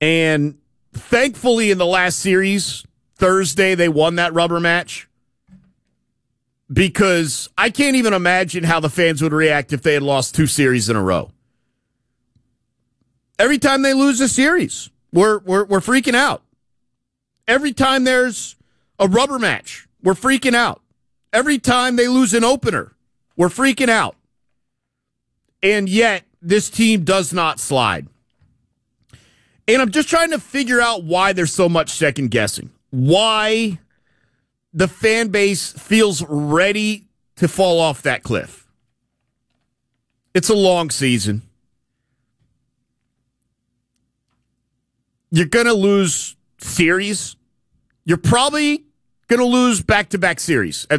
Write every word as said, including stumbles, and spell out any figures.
And thankfully, in the last series, Thursday, they won that rubber match. Because I can't even imagine how the fans would react if they had lost two series in a row. Every time they lose a series, we're, we're, we're freaking out. Every time there's a rubber match, we're freaking out. Every time they lose an opener, we're freaking out. And yet, this team does not slide. And I'm just trying to figure out why there's so much second guessing. Why the fan base feels ready to fall off that cliff. It's a long season. You're going to lose series. You're probably going to lose back-to-back series at